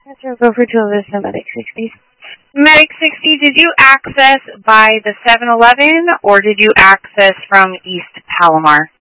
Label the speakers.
Speaker 1: Metro Gopher to Vista Medic 60. Medic 60, did you access by the 7-Eleven or did you access from East Palomar?